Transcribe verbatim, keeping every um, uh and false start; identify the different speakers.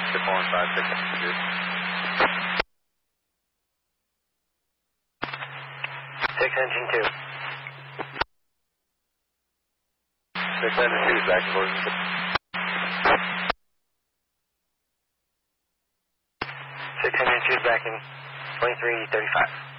Speaker 1: Six one five six two.
Speaker 2: Six engine two.
Speaker 1: Six engine two is back in Gordon.
Speaker 2: Six engine two is back in twenty-three thirty-five.